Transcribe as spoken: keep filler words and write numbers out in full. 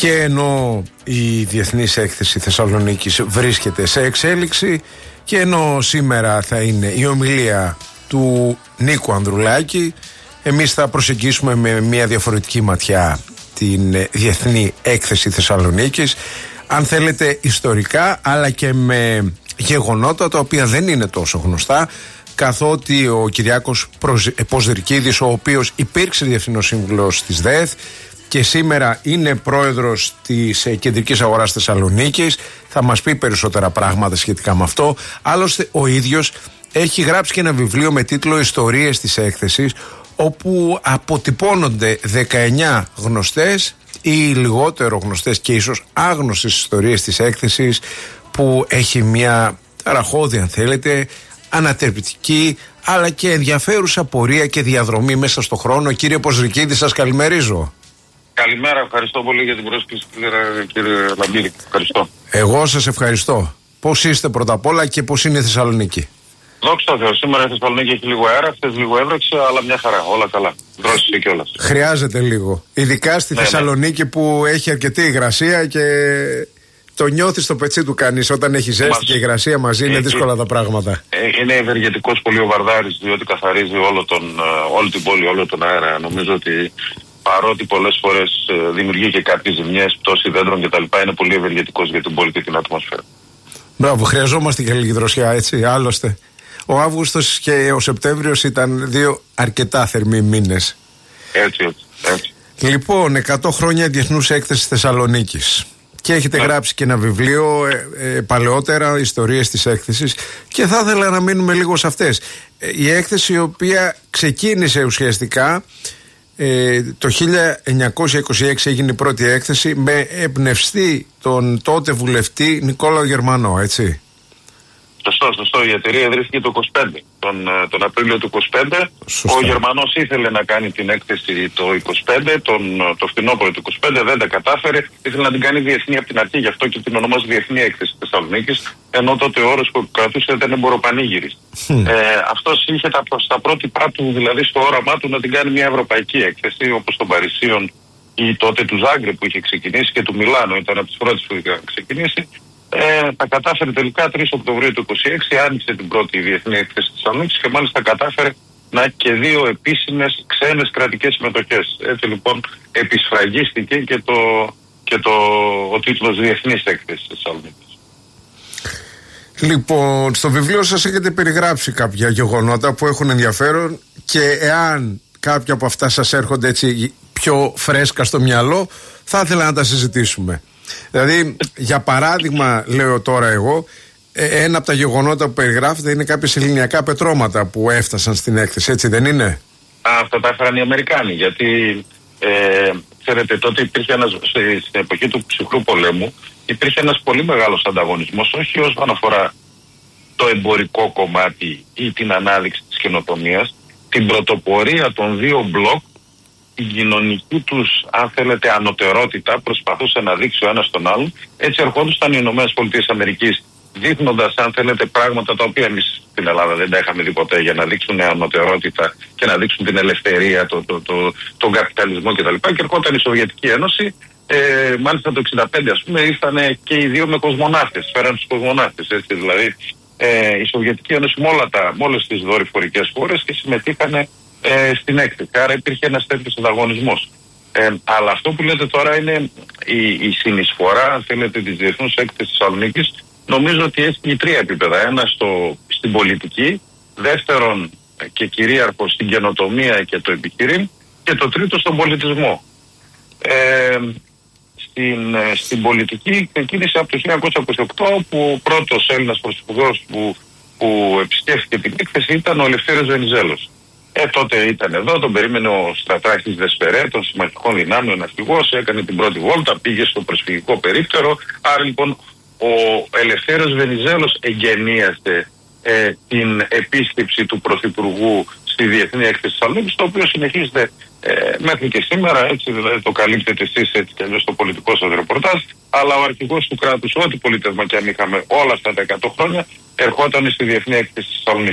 Και ενώ η Διεθνής Έκθεση Θεσσαλονίκης βρίσκεται σε εξέλιξη και ενώ σήμερα θα είναι η ομιλία του Νίκου Ανδρουλάκη, εμείς θα προσεγγίσουμε με μια διαφορετική ματιά την Διεθνή Έκθεση Θεσσαλονίκης, αν θέλετε ιστορικά, αλλά και με γεγονότα τα οποία δεν είναι τόσο γνωστά, καθότι ο Κυριάκος Ποζηρκίδης, ο οποίος υπήρξε διευθυνός σύμβουλος της ΔΕΘ και σήμερα είναι πρόεδρος της Κεντρικής Αγοράς Θεσσαλονίκης, θα μας πει περισσότερα πράγματα σχετικά με αυτό. Άλλωστε ο ίδιος έχει γράψει και ένα βιβλίο με τίτλο «Ιστορίες της Έκθεσης», όπου αποτυπώνονται δεκαεννιά γνωστές ή λιγότερο γνωστές και ίσως άγνωστες ιστορίες της έκθεσης, που έχει μια ταραχώδη, αν θέλετε, ανατερπητική αλλά και ενδιαφέρουσα πορεία και διαδρομή μέσα στο χρόνο. Κύριε Ποζηρκίδη, σας καλημερίζω. Καλημέρα, ευχαριστώ πολύ για την πρόσκληση, κύριε Λαμπύρη. Ευχαριστώ. Εγώ σας ευχαριστώ. Πώς είστε πρώτα απ' όλα και πώς είναι η Θεσσαλονίκη? Δόξα τω Θεώ, σήμερα η Θεσσαλονίκη έχει λίγο αέρα, χθες λίγο έβρεξε, αλλά μια χαρά, όλα καλά. Δρόσησε κιόλας. Χρειάζεται λίγο. Ειδικά στη ναι, Θεσσαλονίκη ναι. που έχει αρκετή υγρασία και το νιώθει στο πετσί του κανείς. Όταν έχει ζέστη Μας... και υγρασία μαζί, είναι ε, δύσκολα ε, τα πράγματα. Ε, είναι ευεργετικός πολύ ο Βαρδάρης, διότι καθαρίζει όλο τον, όλη την πόλη, όλο τον αέρα. Νομίζω ότι παρότι πολλές φορές δημιουργεί και κάποιες ζημιές, πτώση δέντρων κτλ., είναι πολύ ευεργετικός για την πόλη και την ατμόσφαιρα. Μπράβο, χρειαζόμαστε και λίγη δροσιά, έτσι. Άλλωστε, ο Αύγουστος και ο Σεπτέμβριος ήταν δύο αρκετά θερμοί μήνες. Έτσι, έτσι, έτσι. Λοιπόν, εκατό χρόνια Διεθνούς Έκθεσης Θεσσαλονίκης. Και έχετε yeah. γράψει και ένα βιβλίο ε, ε, παλαιότερα, ιστορίες της έκθεσης, και θα ήθελα να μείνουμε λίγο σε αυτές. Ε, η έκθεση, η οποία ξεκίνησε ουσιαστικά ε, το χίλια εννιακόσια είκοσι έξι, έγινε η πρώτη έκθεση με εμπνευστή τον τότε βουλευτή Νικόλαο Γερμανό, έτσι. Σωστό, σωστό. Η εταιρεία ιδρύθηκε το είκοσι πέντε. Τον, τον Απρίλιο του είκοσι πέντε. Σωστά. Ο Γερμανός ήθελε να κάνει την έκθεση το είκοσι πέντε, τον, το φθινόπωρο του είκοσι πέντε, δεν τα κατάφερε. Ήθελε να την κάνει διεθνή από την αρχή, γι' αυτό και την ονομάζει Διεθνή Έκθεση Θεσσαλονίκης, ενώ τότε ο όρος που κρατούσε ήταν εμποροπανήγυρης. Mm. Ε, αυτός είχε τα, στα πρώτη του, δηλαδή στο όραμά του, να την κάνει μια ευρωπαϊκή έκθεση, όπως των Παρισίων ή τότε του Ζάγκρεπ που είχε ξεκινήσει και του Μιλάνο, ήταν από τις πρώτες που είχε ξεκινήσει. Ε, τα κατάφερε τελικά τρεις Οκτωβρίου του είκοσι έξι, άνοιξε την πρώτη Διεθνή Έκθεση της Θεσσαλονίκης και μάλιστα κατάφερε να έχει και δύο επίσημες ξένες κρατικές συμμετοχές. Έτσι λοιπόν επισφραγίστηκε και, το, και το, ο τίτλος Διεθνής Έκθεσης της Θεσσαλονίκης. Λοιπόν, στο βιβλίο σας έχετε περιγράψει κάποια γεγονότα που έχουν ενδιαφέρον, και εάν κάποια από αυτά σας έρχονται έτσι πιο φρέσκα στο μυαλό, θα ήθελα να τα συζητήσουμε. Δηλαδή, για παράδειγμα, λέω τώρα εγώ, ένα από τα γεγονότα που περιγράφεται είναι κάποιες ελληνιακά πετρώματα που έφτασαν στην έκθεση, έτσι δεν είναι? Αυτά τα έφεραν οι Αμερικάνοι, γιατί ε, ξέρετε, τότε υπήρχε ένας, στην εποχή του ψυχρού πολέμου, υπήρχε ένας πολύ μεγάλος ανταγωνισμός, όχι όσον αφορά το εμπορικό κομμάτι ή την ανάδειξη της καινοτομίας, την πρωτοπορία των δύο μπλοκ, την κοινωνική τους, αν θέλετε, ανωτερότητα προσπαθούσε να δείξει ο ένας τον άλλον. Έτσι ερχόντουσαν οι ΗΠΑ δείχνοντας, αν θέλετε, πράγματα τα οποία εμείς στην Ελλάδα δεν τα είχαμε δει ποτέ, για να δείξουν ανωτερότητα και να δείξουν την ελευθερία, το, το, το, τον καπιταλισμό κτλ. Και ερχόταν η Σοβιετική Ένωση, ε, μάλιστα το εξήντα πέντε ας πούμε, ήρθαν και οι δύο με κοσμοναύτες, φέραν τους κοσμοναύτες, έτσι δηλαδή. Ε, η Σοβιετική Ένωση με, όλα τα, με όλες τις δορυφορικές χώρες και συμμετείχαν ε, στην έκθεση. Άρα υπήρχε ένας τέτοιος ανταγωνισμός. Ε, αλλά αυτό που λέτε τώρα είναι η, η συνεισφορά, αν θέλετε, της Διεθνούς Έκθεσης Θεσσαλονίκης. Νομίζω ότι έχει τρία επίπεδα. Ένα στο, στην πολιτική, δεύτερον και κυρίαρχο στην καινοτομία και το επιχειρήν, και το τρίτο στον πολιτισμό. Ε, στην, στην πολιτική ξεκίνησε από το χίλια εννιακόσια είκοσι οκτώ, που ο πρώτος Έλληνας πρωθυπουργός που, που επισκέφθηκε την έκθεση ήταν ο Ελευθέριος Βενιζέλος. Ε, τότε ήταν εδώ, τον περίμενε ο στρατάρχης Δεσπερέ των συμμαχικών δυνάμεων αρχηγός, έκανε την πρώτη βόλτα, πήγε στο προσφυγικό περίπτερο. Άρα λοιπόν ο Ελευθέριος Βενιζέλος εγγενίασε ε, την επίσκεψη του Πρωθυπουργού στη Διεθνή Έκθεση Θεσσαλονίκης, το οποίο συνεχίζεται ε, μέχρι και σήμερα, έτσι δηλαδή το καλύπτετε εσείς έτσι και αλλιώς στο πολιτικό σας ρεπορτάζ, αλλά ο αρχηγός του κράτους, ό,τι πολίτευμα και αν είχαμε όλα αυτά τα εκατό χρόνια, ερχόταν στη Διεθνή Έκθεση Θεσσαλονίκης.